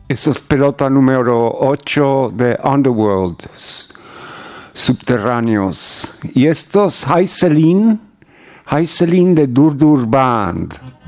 Eso es pelota número 8 de Underworld, Subterráneos. Y estos, Hi Celine de Dur Dur Band.